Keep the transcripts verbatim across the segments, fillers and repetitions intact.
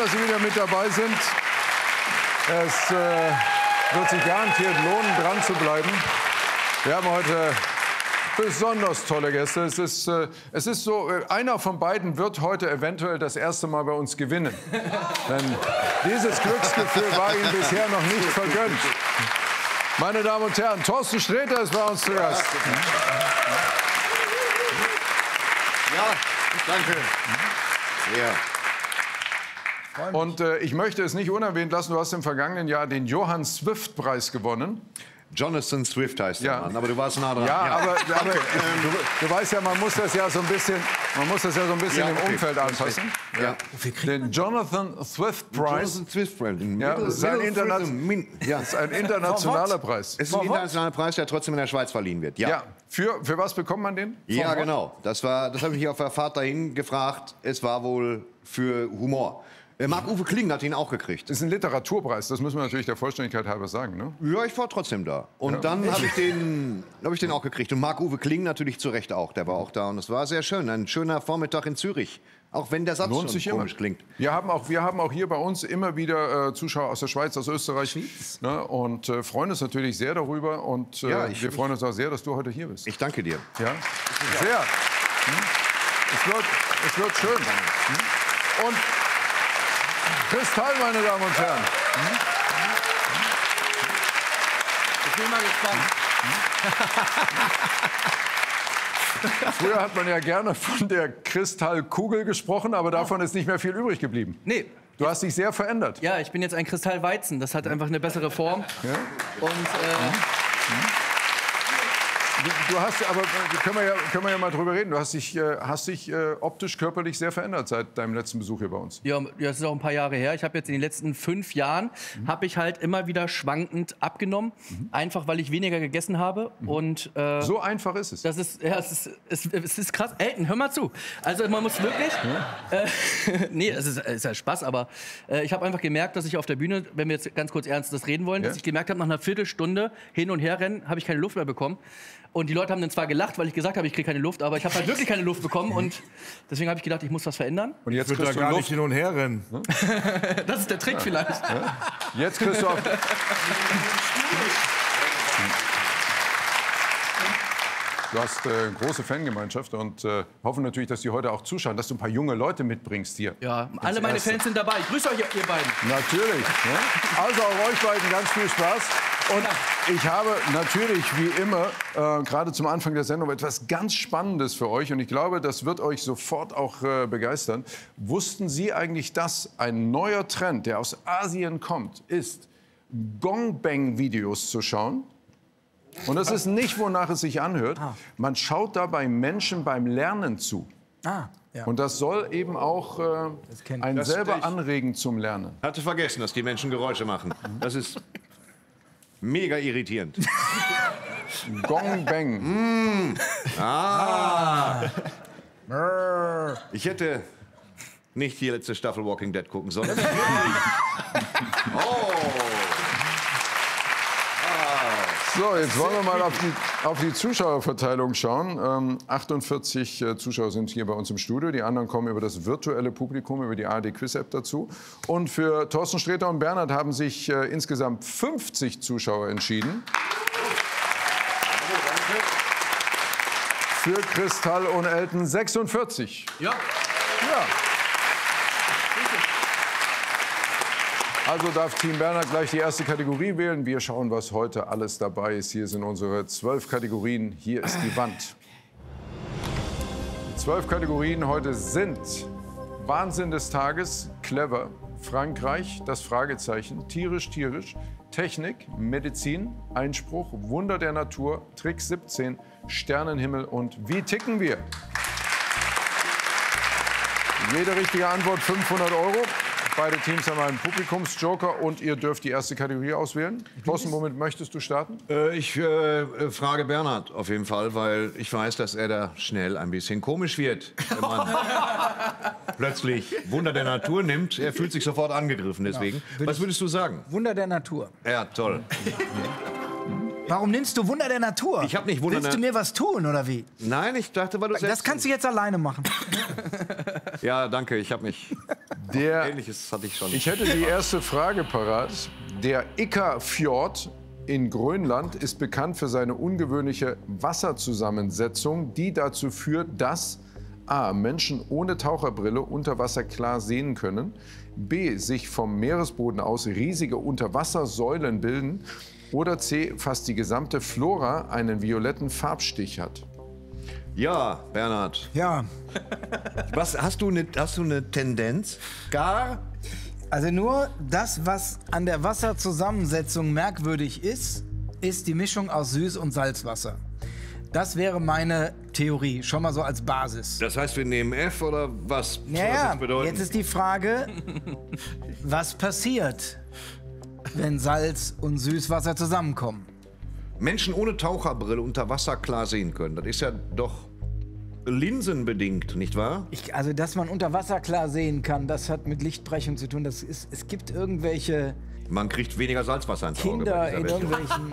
dass Sie wieder mit dabei sind. Es äh, wird sich garantiert lohnen, dran zu bleiben. Wir haben heute besonders tolle Gäste. Es ist, äh, es ist so, äh, einer von beiden wird heute eventuell das erste Mal bei uns gewinnen. Denn dieses Glücksgefühl war ihm bisher noch nicht vergönnt. Meine Damen und Herren, Thorsten Sträter ist bei uns zu Gast. Ja, danke. Ja. Und äh, ich möchte es nicht unerwähnt lassen, du hast im vergangenen Jahr den Johann Swift-Preis gewonnen. Jonathan Swift heißt der Ja. Mann, aber du warst nah dran. Ja, Ja. aber, aber du, du weißt ja, man muss das ja so ein bisschen, man muss das ja so ein bisschen Ja, im okay. Umfeld anpassen. Ja. Den Jonathan Swift Prize. Jonathan Swift Prize. Ja, das ist ein, Interna Min ja, das ist ein internationaler Preis. Es ist ein internationaler Preis, der trotzdem in der Schweiz verliehen wird. Ja, Ja, für, für was bekommt man den? ja Von genau. Das, war, das habe ich auf der Fahrt dahin gefragt. Es war wohl für Humor. Äh, Marc-Uwe Kling hat ihn auch gekriegt. Das ist ein Literaturpreis, das müssen wir natürlich der Vollständigkeit halber sagen. Ne? Ja, ich war trotzdem da. Und Ja. dann habe ich, den- hab ich den auch gekriegt. Und Marc-Uwe Kling natürlich zu Recht auch. Der war auch da. Und es war sehr schön. Ein schöner Vormittag in Zürich. Auch wenn der Satz Lohnt schon sich immer. komisch klingt. Wir haben, auch, wir haben auch hier bei uns immer wieder äh, Zuschauer aus der Schweiz, aus Österreich. Ne? Und äh, freuen uns natürlich sehr darüber. Und äh, Ja, ich- wir freuen uns auch sehr, dass du heute hier bist. Ich danke dir. Ja? Sehr. Hm? Es, wird, es wird schön. Hm? Und Kristall, meine Damen und Herren. Hm? Ich bin mal gespannt. Früher hat man ja gerne von der Kristallkugel gesprochen, aber davon ist nicht mehr viel übrig geblieben. Nee. Du hast dich sehr verändert. Ja, ich bin jetzt ein Kristallweizen. Das hat einfach eine bessere Form. Ja? Und äh, Du, du hast, aber können wir, ja, können wir ja mal drüber reden. Du hast dich, äh, hast dich äh, optisch, körperlich sehr verändert seit deinem letzten Besuch hier bei uns. ja, das ist auch ein paar Jahre her. Ich habe jetzt in den letzten fünf Jahren Mhm. habe ich halt immer wieder schwankend abgenommen, Mhm. einfach weil ich weniger gegessen habe. Mhm. Und äh, So einfach ist es. das ist, ja, es ist, es, es ist krass. Elton, hör mal zu. Also man muss wirklich, äh, nee, es ist, es ist ja Spaß, aber äh, ich habe einfach gemerkt, dass ich auf der Bühne, wenn wir jetzt ganz kurz ernst das reden wollen, Ja. dass ich gemerkt habe, nach einer Viertelstunde hin und her rennen, habe ich keine Luft mehr bekommen. Und die Leute haben dann zwar gelacht, weil ich gesagt habe, ich kriege keine Luft, aber ich habe halt wirklich keine Luft bekommen. Und deswegen habe ich gedacht, ich muss was verändern. Und jetzt Ich würde kriegst da du gar Luft. nicht hin und her rennen. Das ist der Trick vielleicht. Jetzt kriegst du auf. Du hast äh, eine große Fangemeinschaft und äh, hoffen natürlich, dass die heute auch zuschauen, dass du ein paar junge Leute mitbringst hier. Ja, alle meine Erste. Fans sind dabei. Ich grüße euch, ihr beiden. Natürlich. Ne? Also auch euch beiden ganz viel Spaß. Und ich habe natürlich wie immer äh, gerade zum Anfang der Sendung etwas ganz Spannendes für euch. Und ich glaube, das wird euch sofort auch äh, begeistern. Wussten Sie eigentlich, dass ein neuer Trend, der aus Asien kommt, ist, Gongbang-Videos zu schauen? Und das ist nicht, wonach es sich anhört. Man schaut dabei Menschen beim Lernen zu. Ah, ja. Und das soll eben auch äh, kennt- einen Das- selber ich- anregen zum Lernen. Hatte vergessen, dass die Menschen Geräusche machen. Das ist mega irritierend. Gongbang. Ah. Ich hätte nicht die letzte Staffel Walking Dead gucken sollen. Oh. So, jetzt wollen wir mal auf die, auf die Zuschauerverteilung schauen. Ähm, achtundvierzig äh, Zuschauer sind hier bei uns im Studio. Die anderen kommen über das virtuelle Publikum, über die A R D-Quiz-App dazu. Und für Thorsten Sträter und Bernhard haben sich äh, insgesamt fünfzig Zuschauer entschieden. Für Kristall und Elton sechsundvierzig. Ja. Ja. Also darf Team Bernhard gleich die erste Kategorie wählen. Wir schauen, was heute alles dabei ist. Hier sind unsere zwölf Kategorien. Hier ist die Wand. Die zwölf Kategorien heute sind Wahnsinn des Tages, clever, Frankreich, das Fragezeichen, tierisch, tierisch, Technik, Medizin, Einspruch, Wunder der Natur, Trick siebzehn, Sternenhimmel und wie ticken wir? Jede richtige Antwort fünfhundert Euro. Beide Teams haben einen Publikumsjoker und ihr dürft die erste Kategorie auswählen. Thorsten, womit möchtest du starten? Äh, ich äh, frage Bernhard auf jeden Fall, weil ich weiß, dass er da schnell ein bisschen komisch wird, wenn man plötzlich Wunder der Natur nimmt. Er fühlt sich sofort angegriffen deswegen. Was würdest du sagen? Wunder der Natur. Ja, toll. Warum nimmst du Wunder der Natur? Ich hab nicht Wunder Willst der- du mir was tun, oder wie? Nein, ich dachte, weil du Das kannst du jetzt alleine machen. Ja, danke, ich habe mich Der, Ähnliches hatte ich schon. ich hätte die erste Frage parat. Der Ikka-Fjord in Grönland ist bekannt für seine ungewöhnliche Wasserzusammensetzung, die dazu führt, dass A. Menschen ohne Taucherbrille unter Wasser klar sehen können, B. sich vom Meeresboden aus riesige Unterwassersäulen bilden oder C. fast die gesamte Flora einen violetten Farbstich hat. Ja, Bernhard. Ja, Was, hast, du eine, hast du eine Tendenz? gar. Also nur das, was an der Wasserzusammensetzung merkwürdig ist, ist die Mischung aus Süß- und Salzwasser. Das wäre meine Theorie, schon mal so als Basis. Das heißt, wir nehmen F oder was? soll das Naja, jetzt bedeuten? jetzt ist die Frage, was passiert, wenn Salz und Süßwasser zusammenkommen? Menschen ohne Taucherbrille unter Wasser klar sehen können. Das ist ja doch linsenbedingt, nicht wahr? Ich, also, dass man unter Wasser klar sehen kann, das hat mit Lichtbrechung zu tun. Das ist, es gibt irgendwelche Man kriegt weniger Salzwasser ins Auge. Kinder bei in dieser Welt. irgendwelchen...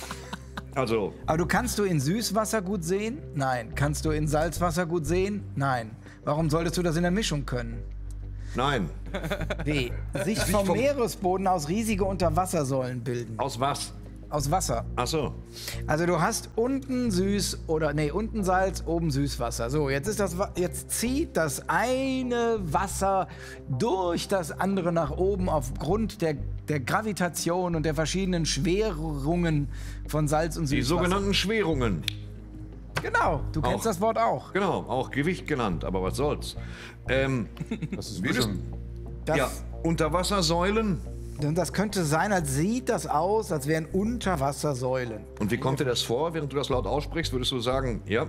Also, Aber du kannst du in Süßwasser gut sehen? Nein. Kannst du in Salzwasser gut sehen? Nein. Warum solltest du das in der Mischung können? nein. B. Sich vom vom- Meeresboden aus riesige Unterwassersäulen bilden. Aus was? Aus Wasser. Ach so. Also du hast unten Süß oder nee, unten Salz, oben Süßwasser. So, jetzt ist das Wa- jetzt zieht das eine Wasser durch das andere nach oben aufgrund der, der Gravitation und der verschiedenen Schwerungen von Salz und Die Süßwasser. sogenannten Schwerungen. Genau, du kennst Auch. das Wort auch. Genau, auch Gewicht genannt, aber was soll's. Ähm, Das ist wie so ein Das, ja, Unterwassersäulen. das könnte sein, als sieht das aus, als wären Unterwassersäulen. Und wie kommt dir das vor, während du das laut aussprichst? Würdest du sagen, ja?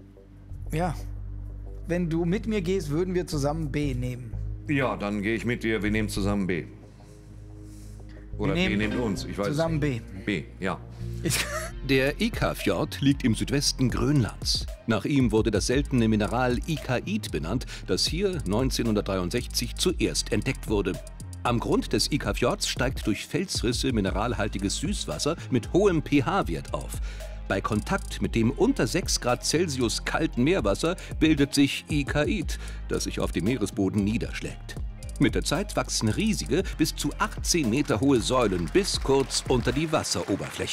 Ja. Wenn du mit mir gehst, würden wir zusammen B nehmen. Ja, dann gehe ich mit dir, wir nehmen zusammen B. Oder Wir B nehmen nimmt uns, ich weiß Zusammen es B. nicht. B, ja. Ich, Der Ikka-Fjord liegt im Südwesten Grönlands. Nach ihm wurde das seltene Mineral Ikait benannt, das hier neunzehnhundertdreiundsechzig zuerst entdeckt wurde. Am Grund des Ikka-Fjords steigt durch Felsrisse mineralhaltiges Süßwasser mit hohem pH-Wert auf. Bei Kontakt mit dem unter sechs Grad Celsius kalten Meerwasser bildet sich Ikait, das sich auf dem Meeresboden niederschlägt. Mit der Zeit wachsen riesige, bis zu achtzehn Meter hohe Säulen bis kurz unter die Wasseroberfläche.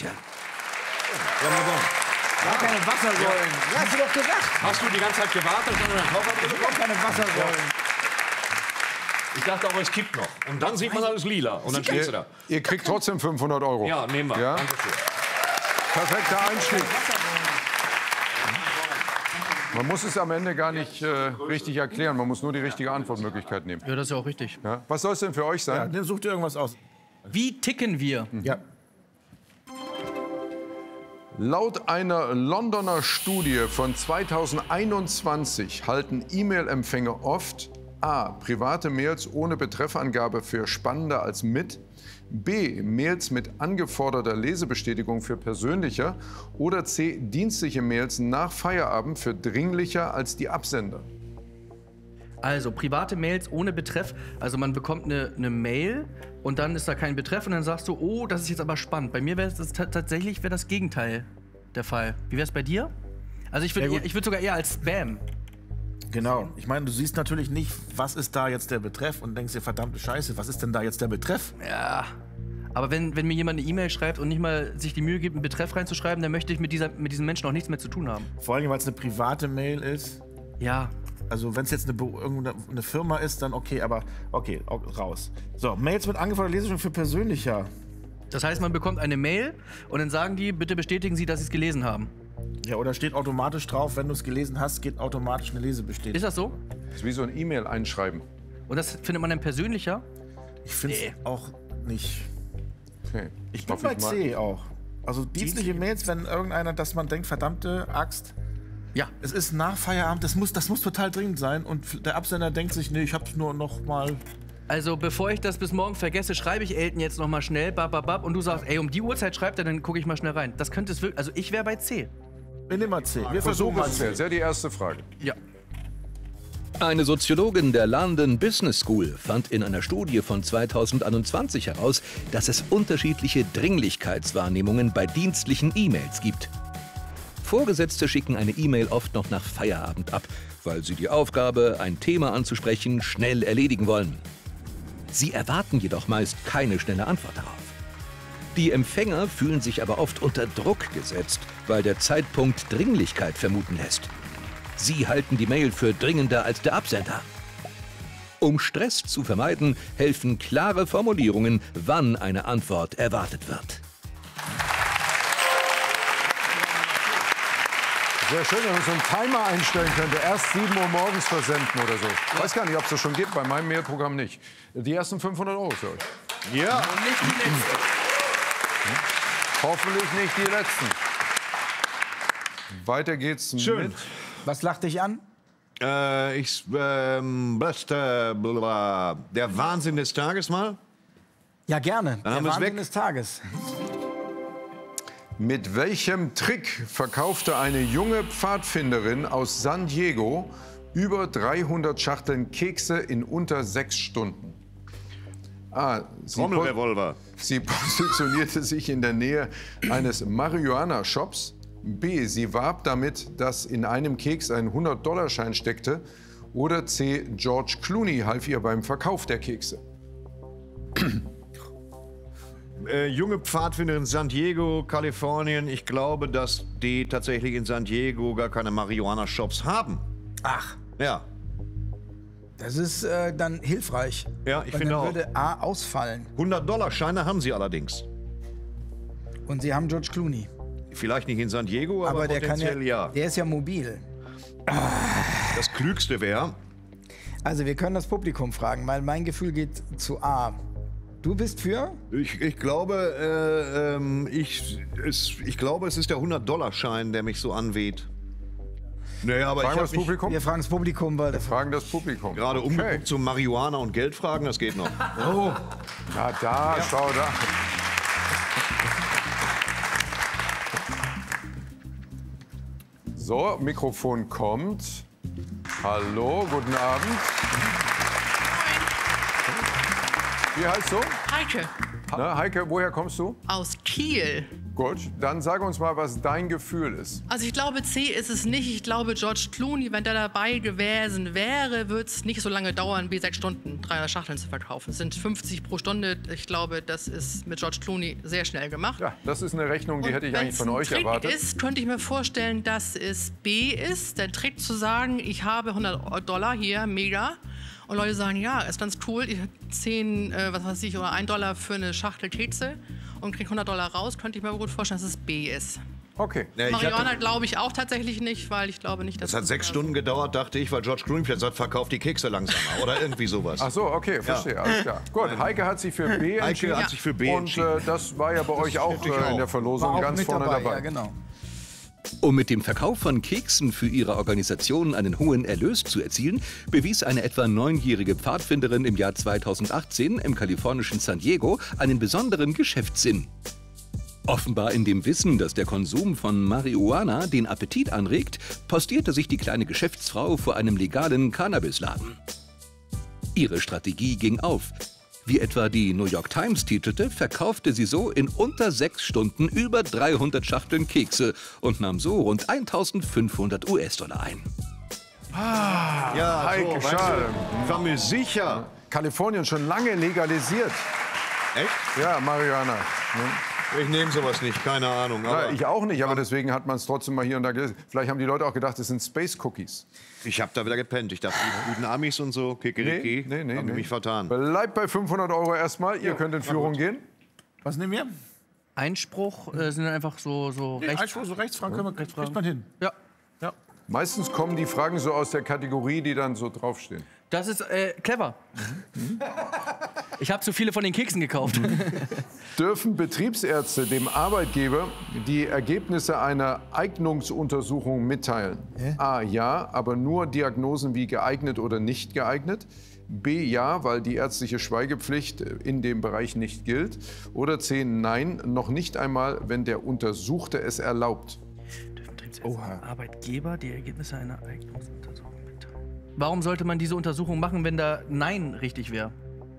gar keine Wassersäulen. Ja, hast du doch gesagt. Hast du die ganze Zeit gewartet? Gar keine Wassersäulen. Ich dachte auch, es kippt noch. Und dann sieht man alles lila. Und dann stehst du da. Ihr kriegt trotzdem fünfhundert Euro. Ja, nehmen wir. Ja? Dankeschön. Perfekter Einstieg. Man muss es am Ende gar nicht äh, richtig erklären. Man muss nur die richtige Antwortmöglichkeit nehmen. Ja, das ist ja auch richtig. Ja? Was soll es denn für euch sein? Dann such dir irgendwas aus. Wie ticken wir? Ja. Laut einer Londoner Studie von zweitausendeinundzwanzig halten E-Mail-Empfänger oft A. private Mails ohne Betreffangabe für spannender als mit, B. Mails mit angeforderter Lesebestätigung für persönlicher oder C. dienstliche Mails nach Feierabend für dringlicher als die Absender. Also private Mails ohne Betreff. Also man bekommt eine, eine Mail und dann ist da kein Betreff und dann sagst du, oh, das ist jetzt aber spannend. Bei mir wäre es tatsächlich wäre das Gegenteil der Fall. Wie wäre es bei dir? Also ich würde Ja, gut. ich würd sogar eher als Spam. Genau. Ich meine, du siehst natürlich nicht, was ist da jetzt der Betreff und denkst dir, verdammte Scheiße, was ist denn da jetzt der Betreff? Ja. Aber wenn, wenn mir jemand eine E-Mail schreibt und nicht mal sich die Mühe gibt, einen Betreff reinzuschreiben, dann möchte ich mit, dieser, mit diesem Menschen auch nichts mehr zu tun haben. Vor allem, weil es eine private Mail ist. Ja. Also wenn es jetzt eine, Be- irgendeine eine Firma ist, dann okay, aber okay, au- raus. So, Mails mit angeforderter Lesebestätigung für persönlicher. Das heißt, man bekommt eine Mail und dann sagen die, bitte bestätigen Sie, dass Sie es gelesen haben. Ja, oder steht automatisch drauf, wenn du es gelesen hast, geht automatisch eine Lesebestätigung. Ist das so? Das ist wie so ein E-Mail einschreiben. Und das findet man dann persönlicher? Ich finde es Nee. auch nicht. Okay. Ich bin Hoffe bei ich mal. C auch. Also dienstliche Mails, wenn irgendeiner, dass man denkt, verdammte Axt, Ja. es ist nach Feierabend, das muss, das muss total dringend sein und der Absender denkt sich, nee, ich hab's nur noch mal. Also bevor ich das bis morgen vergesse, schreibe ich Elton jetzt noch mal schnell, bab, bab, bab, und du sagst, ey, um die Uhrzeit schreibt er, dann gucke ich mal schnell rein. Das könnte es wirklich, also ich wäre bei C. Wir nehmen mal C. Wir versuchen Versuchen mal wir es C. jetzt. Ja, die erste Frage. Ja. Eine Soziologin der London Business School fand in einer Studie von zweitausendeinundzwanzig heraus, dass es unterschiedliche Dringlichkeitswahrnehmungen bei dienstlichen E-Mails gibt. Vorgesetzte schicken eine E-Mail oft noch nach Feierabend ab, weil sie die Aufgabe, ein Thema anzusprechen, schnell erledigen wollen. Sie erwarten jedoch meist keine schnelle Antwort darauf. Die Empfänger fühlen sich aber oft unter Druck gesetzt, weil der Zeitpunkt Dringlichkeit vermuten lässt. Sie halten die Mail für dringender als der Absender. Um Stress zu vermeiden, helfen klare Formulierungen, wann eine Antwort erwartet wird. Sehr schön, wenn man so einen Timer einstellen könnte. Erst sieben Uhr morgens versenden oder so. Ich weiß gar nicht, ob es das schon gibt, bei meinem Mailprogramm nicht. Die ersten fünfhundert Euro für euch. Ja. Und nicht die letzte. Hoffentlich nicht die letzten. Weiter geht's Schön. mit... Was lacht dich an? Äh, ich, ähm, beste, blablabla. Der Wahnsinn des Tages mal. Ja, gerne. Dann haben Der wir's Wahnsinn weg. des Tages. Mit welchem Trick verkaufte eine junge Pfadfinderin aus San Diego über dreihundert Schachteln Kekse in unter sechs Stunden? A. Sie, po Trommelrevolver. sie positionierte sich in der Nähe eines Marihuana-Shops. B. Sie warb damit, dass in einem Keks ein hundert-Dollar-Schein steckte. Oder C. George Clooney half ihr beim Verkauf der Kekse. Äh, junge Pfadfinderin in San Diego, Kalifornien. Ich glaube, dass die tatsächlich in San Diego gar keine Marihuana-Shops haben. Ach, Ja. das ist äh, dann hilfreich. Ja, ich Weil finde dann auch. würde A ausfallen. hundert-Dollar-Scheine haben sie allerdings. Und sie haben George Clooney. Vielleicht nicht in San Diego, aber, Aber der kann ja, potenziell ja. der ist ja mobil. Das Klügste wäre, Also wir können das Publikum fragen, weil mein Gefühl geht zu A. Du bist für? ich, ich glaube, äh, ähm, ich, es, ich glaube, es ist der hundert-Dollar-Schein, der mich so anweht. Naja, aber Fragen wir ich das habe mich Publikum? Wir fragen das Publikum, weil Fragen das Publikum. gerade Okay. umgeguckt zu Marihuana und Geldfragen, das geht noch. Oh, na da, schau da. So, Mikrofon kommt. Hallo, guten Abend. Wie heißt du? Heike Na, Heike, woher kommst du? aus Kiel. Gut, dann sag uns mal, was dein Gefühl ist. Also ich glaube, C ist es nicht. Ich glaube, George Clooney, wenn der dabei gewesen wäre, wird es nicht so lange dauern, wie sechs Stunden dreihundert Schachteln zu verkaufen. Es sind fünfzig pro Stunde. Ich glaube, das ist mit George Clooney sehr schnell gemacht. Ja, das ist eine Rechnung, die Und hätte ich wenn's eigentlich von ein euch Trick erwartet. ist, könnte ich mir vorstellen, dass es B ist. Der Trick zu sagen, ich habe hundert Dollar hier, mega. Und Leute sagen, ja, ist ganz cool. Ich habe zehn, äh, was weiß ich, oder ein Dollar für eine Schachtel Kekse und kriege hundert Dollar raus. Könnte ich mir gut vorstellen, dass es B ist. Okay. Ja, ich Marihuana hatte, glaube ich auch tatsächlich nicht, weil ich glaube nicht, dass... das hat sechs Stunden gedauert, dachte ich, weil George Clooney vielleicht sagt, verkauft die Kekse langsamer oder irgendwie sowas. Ach so, okay, verstehe, alles klar. Gut, Heike hat sich für B Heike entschieden. hat sich für B Und entschieden. äh, das war ja bei euch auch ich äh, in auch. der Verlosung War auch ganz mit vorne dabei. Ja, genau. Um mit dem Verkauf von Keksen für ihre Organisation einen hohen Erlös zu erzielen, bewies eine etwa neunjährige Pfadfinderin im Jahr zweitausendachtzehn im kalifornischen San Diego einen besonderen Geschäftssinn. Offenbar in dem Wissen, dass der Konsum von Marihuana den Appetit anregt, postierte sich die kleine Geschäftsfrau vor einem legalen Cannabisladen. Ihre Strategie ging auf. Wie etwa die New York Times titelte, verkaufte sie so in unter sechs Stunden über dreihundert Schachteln Kekse und nahm so rund eintausendfünfhundert US-Dollar ein. Ja, Heike, weißt schade. du, ich war mir sicher. Kalifornien schon lange legalisiert. Echt? Ja, Marihuana. Ne? Ich nehme sowas nicht, keine Ahnung. Aber Ja, ich auch nicht, aber deswegen hat man es trotzdem mal hier und da gelesen. Vielleicht haben die Leute auch gedacht, das sind Space Cookies. ich habe da wieder gepennt. Ich dachte, die guten Amis und so, Kikeriki, Nee, nee, nee, haben nee. mich vertan. Bleibt bei fünfhundert Euro erstmal. Ihr könnt in Führung gehen. Was nehmen wir? Einspruch äh, sind einfach so, so Nee, rechts. Einspruch, so Rechtsfragen können wir, kriegt man hin. Ja. Ja. Meistens kommen die Fragen so aus der Kategorie, die dann so draufstehen. Das ist äh, clever. Ich habe zu viele von den Keksen gekauft. Dürfen Betriebsärzte dem Arbeitgeber die Ergebnisse einer Eignungsuntersuchung mitteilen? A. Ja, aber nur Diagnosen wie geeignet oder nicht geeignet. B. Ja, weil die ärztliche Schweigepflicht in dem Bereich nicht gilt. Oder C. Nein, noch nicht einmal, wenn der Untersuchte es erlaubt. Oha. Arbeitgeber die Ergebnisse einer Eignungsuntersuchung mitteilen. Warum sollte man diese Untersuchung machen, wenn da Nein richtig wäre?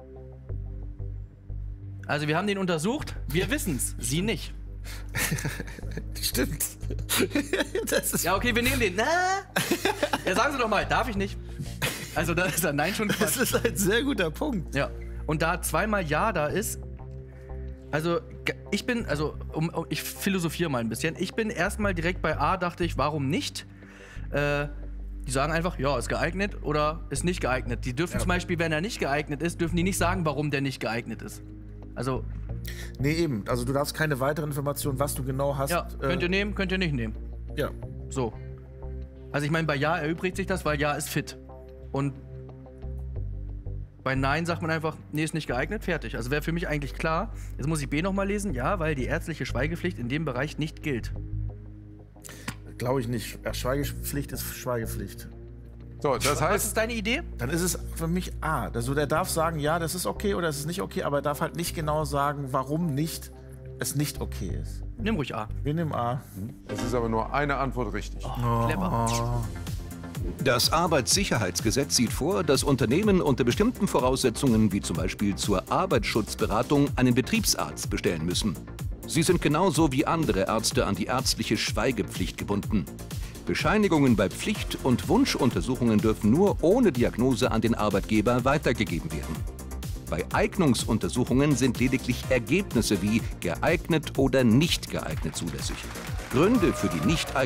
Also wir haben den untersucht, wir wissen's, Sie nicht. Stimmt. Das ist, Ja, okay, wir nehmen den. Na? Ja, sagen Sie doch mal, darf ich nicht. Also da ist ein Nein schon das Quatsch. ist ein sehr guter Punkt. Ja. Und da zweimal Ja da ist, also ich bin, also um, um, ich philosophiere mal ein bisschen. Ich bin erstmal direkt bei A, dachte ich, warum nicht? Äh, die sagen einfach, ja, ist geeignet oder ist nicht geeignet. Die dürfen ja. zum Beispiel, wenn er nicht geeignet ist, dürfen die nicht sagen, warum der nicht geeignet ist. Also. Nee, eben. Also du darfst keine weiteren Informationen, was du genau hast. Ja, könnt ihr äh, nehmen, könnt ihr nicht nehmen. Ja. So. Also ich meine, bei Ja erübrigt sich das, weil Ja ist fit. Und bei Nein sagt man einfach, nee, ist nicht geeignet, fertig. Also wäre für mich eigentlich klar. Jetzt muss ich B nochmal lesen. Ja, weil die ärztliche Schweigepflicht in dem Bereich nicht gilt. Glaube ich nicht. Ja, Schweigepflicht ist Schweigepflicht. So, das heißt, was ist deine Idee? Dann ist es für mich A. Also der darf sagen, ja, das ist okay oder es ist nicht okay, aber er darf halt nicht genau sagen, warum nicht es nicht okay ist. Nimm ruhig A. Wir nehmen A. Es ist aber nur eine Antwort richtig. Oh, clever. Das Arbeitssicherheitsgesetz sieht vor, dass Unternehmen unter bestimmten Voraussetzungen, wie zum Beispiel zur Arbeitsschutzberatung, einen Betriebsarzt bestellen müssen. Sie sind genauso wie andere Ärzte an die ärztliche Schweigepflicht gebunden. Bescheinigungen bei Pflicht- und Wunschuntersuchungen dürfen nur ohne Diagnose an den Arbeitgeber weitergegeben werden. Bei Eignungsuntersuchungen sind lediglich Ergebnisse wie geeignet oder nicht geeignet zulässig. Gründe für die Nichteignung